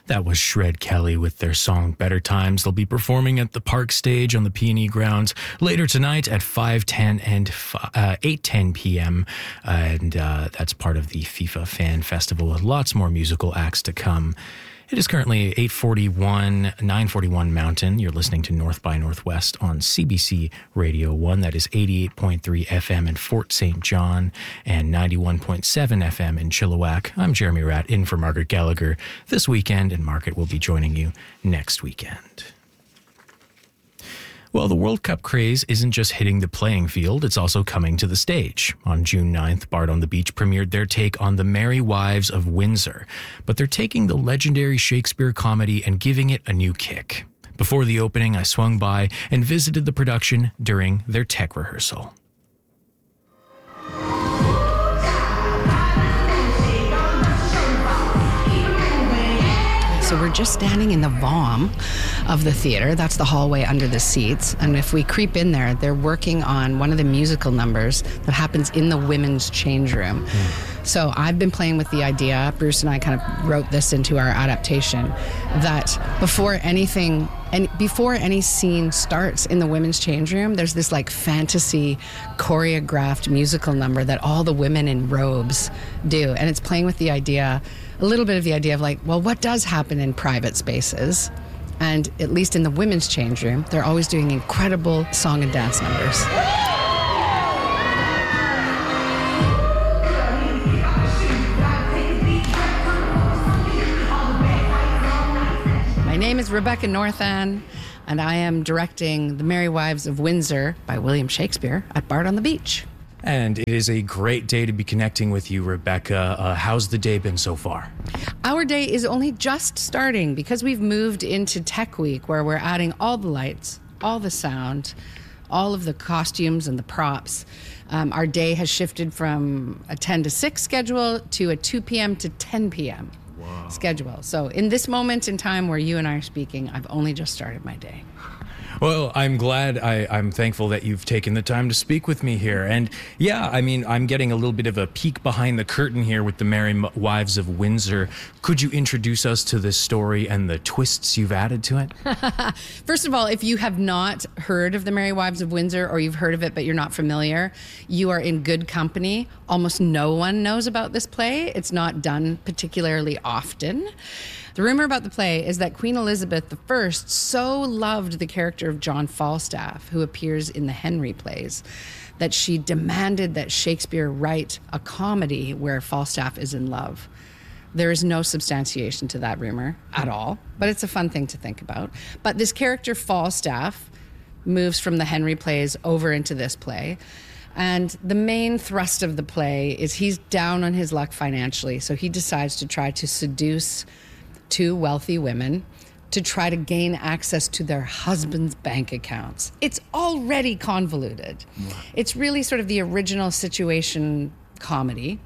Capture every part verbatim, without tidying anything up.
That was Shred Kelly with their song Better Times. They'll be performing at the Park Stage on the P and E grounds later tonight at five ten and uh, eight ten p.m. Uh, and uh, that's part of the FIFA Fan Festival with lots more musical acts to come. It is currently eight forty-one, nine forty-one Mountain. You're listening to North by Northwest on C B C Radio one. That is eighty-eight point three F M in Fort Saint John and ninety-one point seven F M in Chilliwack. I'm Jeremy Ratt, in for Margaret Gallagher this weekend, and Margaret will be joining you next weekend. Well, the World Cup craze isn't just hitting the playing field, it's also coming to the stage. On June ninth, Bard on the Beach premiered their take on The Merry Wives of Windsor, but they're taking the legendary Shakespeare comedy and giving it a new kick. Before the opening, I swung by and visited the production during their tech rehearsal. So we're just standing in the vom of the theater. That's the hallway under the seats. And if we creep in there, they're working on one of the musical numbers that happens in the women's change room. Mm. So I've been playing with the idea, Bruce and I kind of wrote this into our adaptation, that before anything, and before any scene starts in the women's change room, there's this like fantasy choreographed musical number that all the women in robes do. And it's playing with the idea, a little bit of the idea of like, well, what does happen in private spaces? And at least in the women's change room, they're always doing incredible song and dance numbers. My name is Rebecca Northan, and I am directing The Merry Wives of Windsor by William Shakespeare at Bard on the Beach. And it is a great day to be connecting with you, Rebecca. Uh, how's the day been so far? Our day is only just starting because we've moved into Tech Week, where we're adding all the lights, all the sound, all of the costumes and the props. Um, our day has shifted from a ten to six schedule to a two p.m. to ten p.m. Wow. schedule. So in this moment in time where you and I are speaking, I've only just started my day. Well, I'm glad, I, I'm thankful that you've taken the time to speak with me here. And yeah, I mean, I'm getting a little bit of a peek behind the curtain here with The Merry Wives of Windsor. Could you introduce us to this story and the twists you've added to it? First of all, if you have not heard of The Merry Wives of Windsor, or you've heard of it but you're not familiar, you are in good company. Almost no one knows about this play. It's not done particularly often. The rumor about the play is that Queen Elizabeth the First so loved the character of John Falstaff, who appears in the Henry plays, that she demanded that Shakespeare write a comedy where Falstaff is in love. There is no substantiation to that rumor at all, but it's a fun thing to think about. But this character, Falstaff, moves from the Henry plays over into this play. And the main thrust of the play is he's down on his luck financially, so he decides to try to seduce two wealthy women to try to gain access to their husband's bank accounts. It's already convoluted. Wow. It's really sort of the original situation comedy.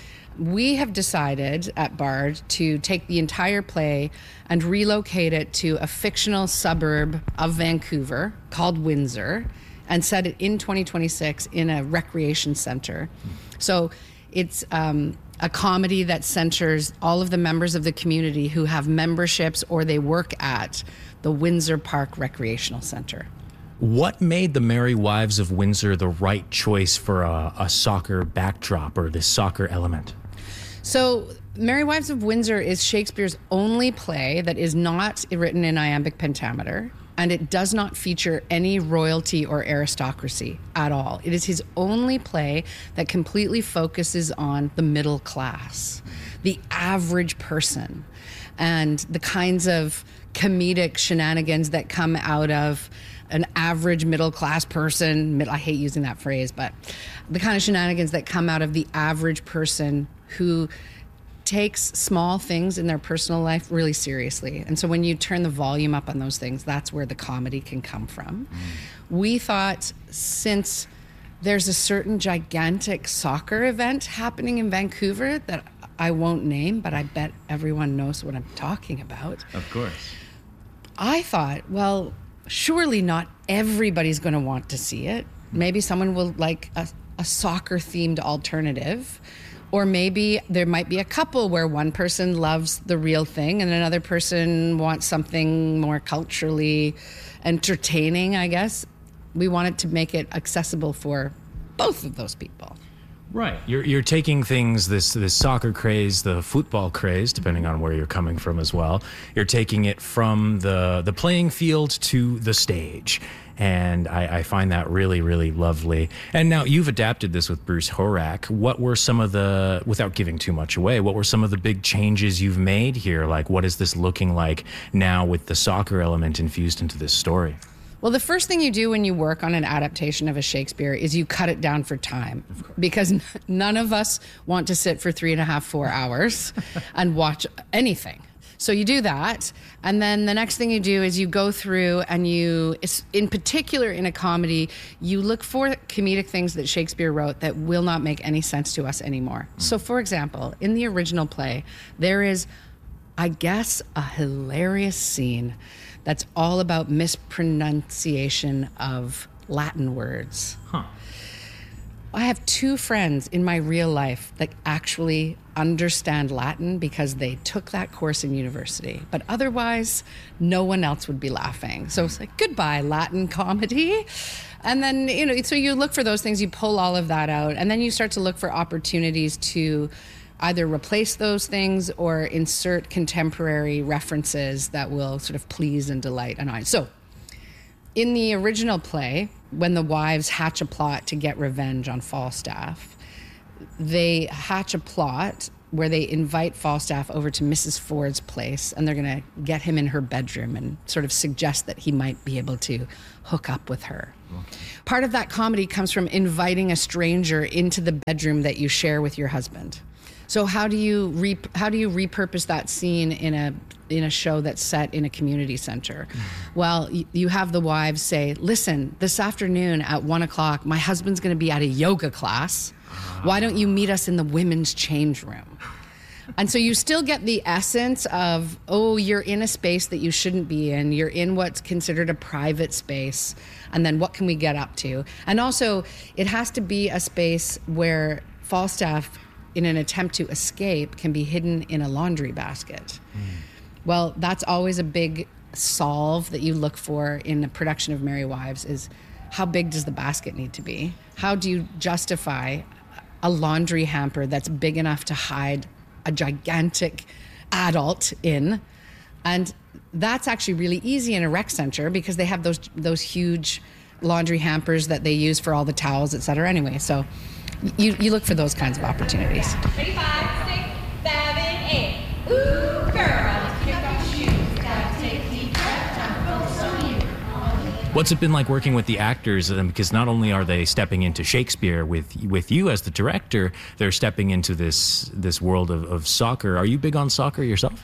We have decided at Bard to take the entire play and relocate it to a fictional suburb of Vancouver called Windsor and set it in twenty twenty-six in a recreation center. So it's um, a comedy that centers all of the members of the community who have memberships or they work at the Windsor Park Recreational Center. What made The Merry Wives of Windsor the right choice for a, a soccer backdrop or this soccer element? So Merry Wives of Windsor is Shakespeare's only play that is not written in iambic pentameter, and it does not feature any royalty or aristocracy at all. It is his only play that completely focuses on the middle class, the average person, and the kinds of comedic shenanigans that come out of an average middle class person. I hate using that phrase, but the kind of shenanigans that come out of the average person who takes small things in their personal life really seriously. And so when you turn the volume up on those things, that's where the comedy can come from. Mm. We thought, since there's a certain gigantic soccer event happening in Vancouver that I won't name, but I bet everyone knows what I'm talking about. Of course. I thought, well, surely not everybody's going to want to see it. Maybe someone will like a, a soccer-themed alternative. Or maybe there might be a couple where one person loves the real thing and another person wants something more culturally entertaining, I guess. We wanted to make it accessible for both of those people. Right. You're you're taking things, this this soccer craze, the football craze, depending on where you're coming from as well. You're taking it from the the playing field to the stage. And I, I find that really, really lovely. And now you've adapted this with Bruce Horak. What were some of the, without giving too much away, what were some of the big changes you've made here? Like, what is this looking like now with the soccer element infused into this story? Well, the first thing you do when you work on an adaptation of a Shakespeare is you cut it down for time, because n- none of us want to sit for three and a half, four hours and watch anything. So you do that, and then the next thing you do is you go through and you, in particular in a comedy, you look for comedic things that Shakespeare wrote that will not make any sense to us anymore. Mm. So for example, in the original play, there is, I guess, a hilarious scene that's all about mispronunciation of Latin words. Huh. I have two friends in my real life that actually understand Latin because they took that course in university. But otherwise, no one else would be laughing. So it's like, goodbye, Latin comedy. And then, you know, so you look for those things, you pull all of that out, and then you start to look for opportunities to either replace those things or insert contemporary references that will sort of please and delight an audience. So in the original play, when the wives hatch a plot to get revenge on Falstaff, they hatch a plot where they invite Falstaff over to Missus Ford's place, and they're going to get him in her bedroom and sort of suggest that he might be able to hook up with her. Okay. Part of that comedy comes from inviting a stranger into the bedroom that you share with your husband. So how do you re- how do you repurpose that scene in a in a show that's set in a community center? Mm-hmm. Well, y- you have the wives say, "Listen, this afternoon at one o'clock, my husband's going to be at a yoga class. Why don't you meet us in the women's change room?" And so you still get the essence of, oh, you're in a space that you shouldn't be in. You're in what's considered a private space. And then what can we get up to? And also, it has to be a space where Falstaff, in an attempt to escape, can be hidden in a laundry basket. Mm. Well, that's always a big solve that you look for in a production of Merry Wives, is how big does the basket need to be? How do you justify a laundry hamper that's big enough to hide a gigantic adult in? And that's actually really easy in a rec center because they have those those huge laundry hampers that they use for all the towels, et cetera. Anyway, so you, you look for those kinds of opportunities. Ready, five, six, seven, eight. Ooh, girl, kick off your shoes. Gotta take deep breath. Time to focus on you. What's it been like working with the actors? Um, because not only are they stepping into Shakespeare with with you as the director, they're stepping into this this world of, of soccer. Are you big on soccer yourself?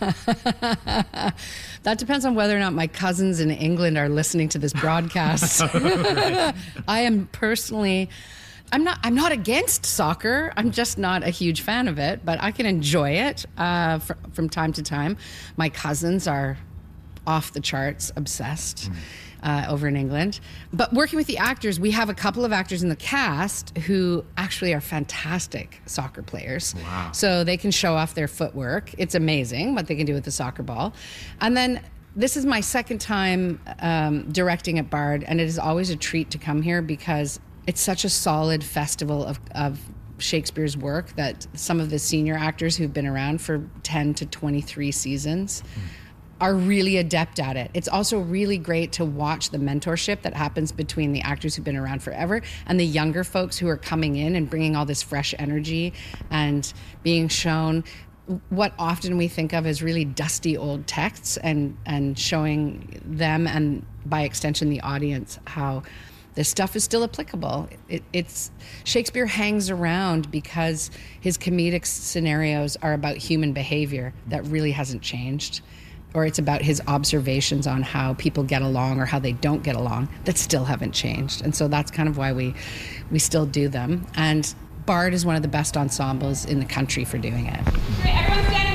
That depends on whether or not my cousins in England are listening to this broadcast. I am personally, I'm not I'm not against soccer. I'm just not a huge fan of it, but I can enjoy it uh, fr- from time to time. My cousins are off the charts obsessed. Mm. Uh, over in England. But working with the actors, we have a couple of actors in the cast who actually are fantastic soccer players. Wow. So they can show off their footwork. It's amazing what they can do with the soccer ball. And then this is my second time um, directing at Bard, and it is always a treat to come here because it's such a solid festival of, of Shakespeare's work that some of the senior actors who've been around for ten to twenty-three seasons mm. are really adept at it. It's also really great to watch the mentorship that happens between the actors who've been around forever and the younger folks who are coming in and bringing all this fresh energy and being shown what often we think of as really dusty old texts, and, and showing them, and by extension the audience, how this stuff is still applicable. It, it's Shakespeare hangs around because his comedic scenarios are about human behavior that really hasn't changed. Or it's about his observations on how people get along or how they don't get along that still haven't changed. And so that's kind of why we we still do them. And Bard is one of the best ensembles in the country for doing it. Great, everyone stand